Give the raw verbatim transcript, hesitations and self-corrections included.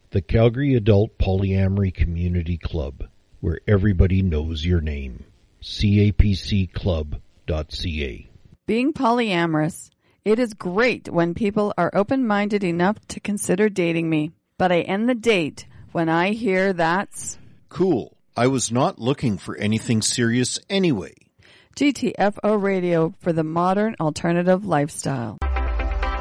The Calgary Adult Polyamory Community Club, where everybody knows your name. C A P C club dot C A. Being polyamorous, it is great when people are open-minded enough to consider dating me. But I end the date when I hear that's... Cool. I was not looking for anything serious anyway. G T F O Radio for the modern alternative lifestyle.